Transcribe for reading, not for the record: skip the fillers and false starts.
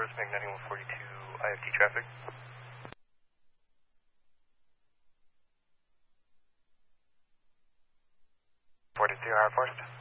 Forest, make 9142 IFT traffic. 42 Higher Forest.